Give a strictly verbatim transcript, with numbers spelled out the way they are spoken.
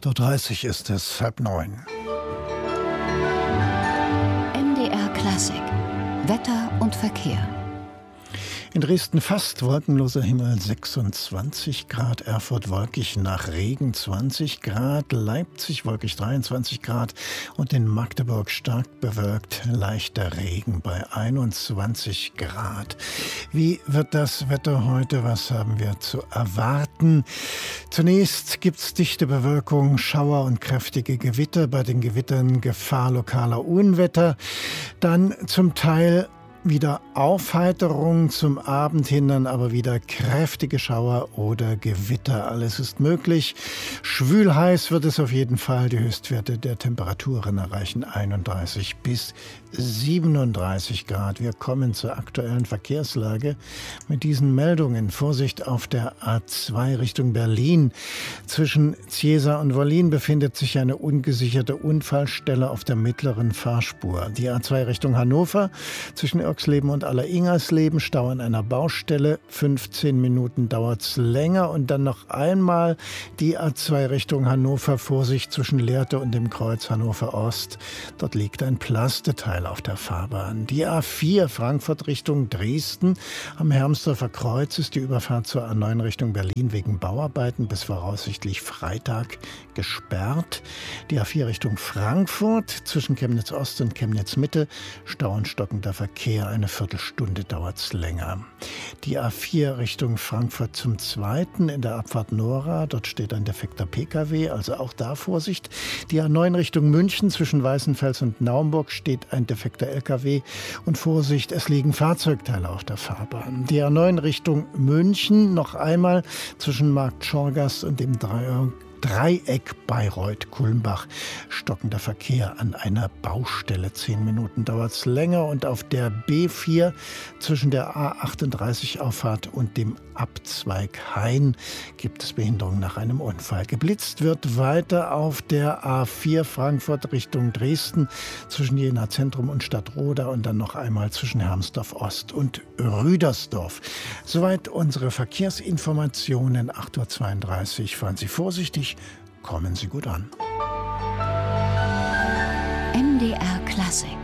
acht Uhr dreißig ist es, halb neun. M D R Klassik. Wetter und Verkehr. In Dresden fast wolkenloser Himmel, sechsundzwanzig Grad, Erfurt wolkig nach Regen, zwanzig Grad, Leipzig wolkig, dreiundzwanzig Grad und in Magdeburg stark bewölkt, leichter Regen bei einundzwanzig Grad. Wie wird das Wetter heute? Was haben wir zu erwarten? Zunächst gibt's dichte Bewölkung, Schauer und kräftige Gewitter, bei den Gewittern Gefahr lokaler Unwetter. Dann zum Teil wieder Aufheiterung, zum Abend hin dann aber wieder kräftige Schauer oder Gewitter. Alles ist möglich. Schwül-heiß wird es auf jeden Fall. Die Höchstwerte der Temperaturen erreichen einunddreißig bis siebenunddreißig Grad. Wir kommen zur aktuellen Verkehrslage mit diesen Meldungen. Vorsicht auf der A zwei Richtung Berlin. Zwischen Ziesa und Wollin befindet sich eine ungesicherte Unfallstelle auf der mittleren Fahrspur. Die A zwei Richtung Hannover zwischen Irxleben und Aller-Ingersleben, Stau an einer Baustelle, fünfzehn Minuten dauert's länger. Und dann noch einmal die A zwei Richtung Hannover, Vorsicht zwischen Lehrte und dem Kreuz Hannover Ost. Dort liegt ein Plasteteil auf der Fahrbahn. Die A vier Frankfurt Richtung Dresden, am Hermsdorfer Kreuz ist die Überfahrt zur A neun Richtung Berlin wegen Bauarbeiten bis voraussichtlich Freitag gesperrt. Die A vier Richtung Frankfurt zwischen Chemnitz Ost und Chemnitz Mitte, Stau und stockender Verkehr. Eine Viertelstunde dauert's länger. Die A vier Richtung Frankfurt zum Zweiten in der Abfahrt Nora. Dort steht ein defekter P K W, also auch da Vorsicht. Die A neun Richtung München zwischen Weißenfels und Naumburg steht ein defekter L K W. Und Vorsicht, es liegen Fahrzeugteile auf der Fahrbahn. Die A neun Richtung München noch einmal zwischen Markt Schorgast und dem Dreieck. Dreieck Bayreuth-Kulmbach. Stockender Verkehr an einer Baustelle. Zehn Minuten dauert's länger. Und auf der B vier zwischen der A achtunddreißig Auffahrt und dem Abzweig Hain gibt es Behinderung nach einem Unfall. Geblitzt wird weiter auf der A vier Frankfurt Richtung Dresden zwischen Jena Zentrum und Stadtroda und dann noch einmal zwischen Hermsdorf Ost und Rüdersdorf. Soweit unsere Verkehrsinformationen. acht Uhr zweiunddreißig. Fahren Sie vorsichtig. Kommen Sie gut an. M D R Klassik.